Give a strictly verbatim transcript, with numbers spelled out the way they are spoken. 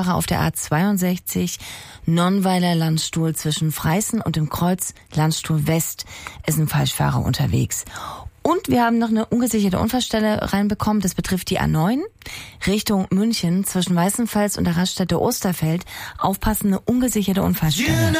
Falschfahrer auf der A zweiundsechzig, Nonnweiler Landstuhl zwischen Freißen und dem Kreuz Landstuhl West ist ein Falschfahrer unterwegs. Und wir haben noch eine ungesicherte Unfallstelle reinbekommen. Das betrifft die A neun Richtung München zwischen Weißenfels und der Raststätte Osterfeld. Aufpassen, eine ungesicherte Unfallstelle.